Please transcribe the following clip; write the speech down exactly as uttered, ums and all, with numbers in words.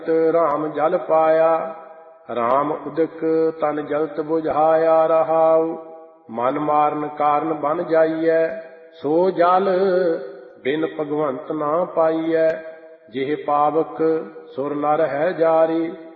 ਰਾਮ ਜਲ ਪਾਇਆ। ਰਾਮ ਉਦਕ ਤਨ ਜਲਤ ਬੁਝਾਇਆ ਰਹਾਉ। ਮਨ ਮਾਰਨ ਕਾਰਨ ਬਨ ਜਾਈਐ, ਸੋ ਜਲ ਬਿਨ ਭਗਵੰਤ ਨਾ ਪਾਈਐ। ਜਿਹ ਪਾਵਕ ਸੁਰ ਨਰ ਹੈ ਜਾਰੀ,